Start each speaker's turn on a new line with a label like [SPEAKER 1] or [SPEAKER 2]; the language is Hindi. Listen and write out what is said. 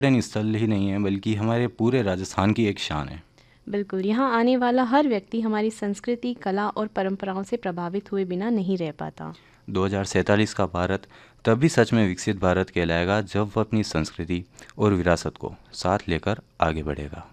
[SPEAKER 1] पर्यटन स्थल ही नहीं है बल्कि हमारे पूरे राजस्थान की एक शान है।
[SPEAKER 2] बिल्कुल, यहाँ आने वाला हर व्यक्ति हमारी संस्कृति, कला और परंपराओं से प्रभावित हुए बिना नहीं रह पाता।
[SPEAKER 1] 2047 का भारत तभी सच में विकसित भारत कहलाएगा जब वह अपनी संस्कृति और विरासत को साथ लेकर आगे बढ़ेगा।